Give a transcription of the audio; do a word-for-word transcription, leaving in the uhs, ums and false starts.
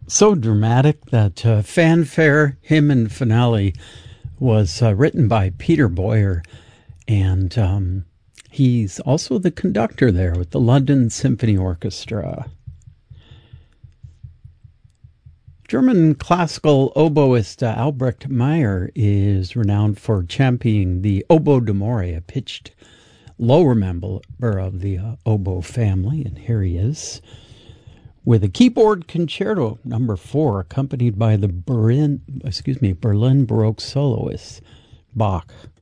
So dramatic that uh, fanfare, hymn, and finale was uh, written by Peter Boyer, and um, he's also the conductor there with the London Symphony Orchestra. German classical oboist uh, Albrecht Meyer is renowned for championing the oboe d'amore, a pitched lower member of the uh, oboe family, and here he is with a keyboard concerto number four, accompanied by the Berlin, excuse me, Berlin Baroque soloist Bach.